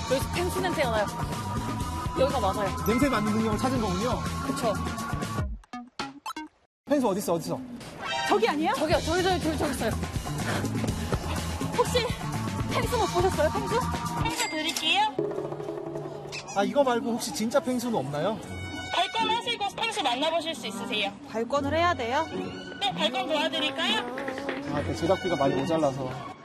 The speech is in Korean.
여기서 펭수 냄새가 나요. 여기가 맞아요. 냄새 맡는 능력을 찾은 거군요. 그쵸. 펭수 어딨어? 저기 아니에요? 저기 있어요. 혹시 펭수 못 보셨어요, 펭수? 펭수 드릴게요. 아, 이거 말고 혹시 진짜 펭수는 없나요? 발권하시고 펭수 만나보실 수 있으세요. 발권을 해야 돼요? 네, 발권 도와드릴까요? 아, 제작비가 많이 모자라서.